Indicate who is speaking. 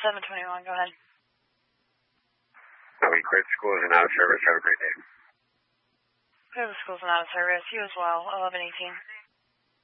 Speaker 1: 721, go ahead.
Speaker 2: We cleared the schools and out of service. Have a great day.
Speaker 1: Clear the schools and out of service. You as well. 1118.